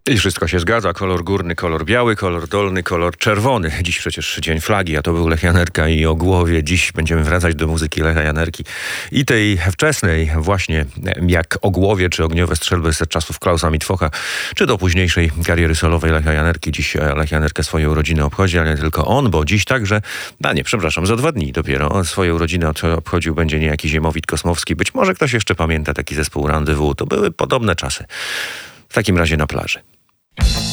I wszystko się zgadza. Kolor górny, kolor biały, kolor dolny, kolor czerwony. Dziś przecież Dzień Flagi, a to był Lech Janerka i o głowie. Dziś będziemy wracać do muzyki Lecha Janerki i tej wczesnej właśnie jak o głowie, czy ogniowe strzelby z czasów Klausa Mitwocha, czy do późniejszej kariery solowej Lecha Janerki. Dziś Lech Janerkę swoją urodzinę obchodzi, ale nie tylko on, bo dziś także, za 2 dni dopiero swoje urodziny obchodził będzie niejaki Ziemowit Kosmowski. Być może ktoś jeszcze pamięta taki zespół Rendezvous. To były podobne czasy. W takim razie na plaży.